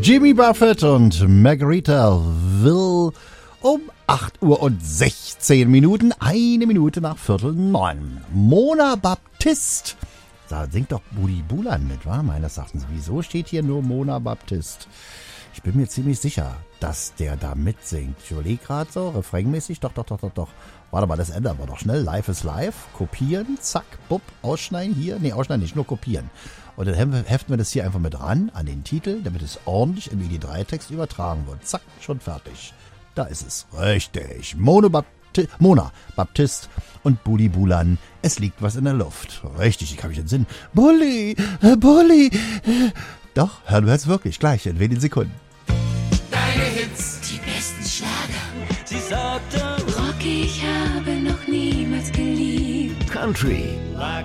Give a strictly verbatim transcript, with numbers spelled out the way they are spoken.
Jimmy Buffett und Margarita Will um acht Uhr und sechzehn Minuten, eine Minute nach Viertel neun. Mona Baptist, da singt doch Budi Bulan mit, wa? Meines Erachtens. Wieso steht hier nur Mona Baptist? Ich bin mir ziemlich sicher, dass der da mitsingt. Ich überlege gerade so, refrainmäßig, doch, doch, doch, doch, doch. Warte mal, das ändern wir doch schnell. Live is live. Kopieren, zack, bupp, ausschneiden hier. Nee, ausschneiden nicht, nur kopieren. Und dann heften wir das hier einfach mit ran an den Titel, damit es ordentlich im I D drei Text übertragen wird. Zack, schon fertig. Da ist es. Richtig. Mona, Bapti- Mona Baptist und Budi Bulan. Es liegt was in der Luft. Richtig, ich kann mich entsinnen. Bulli, äh, Bulli. Äh. Doch, hören wir es wirklich. Gleich in wenigen Sekunden. Deine Hits, die besten Schlager. Sie sagte, Rocky, ich habe noch niemals geliebt. Country. lag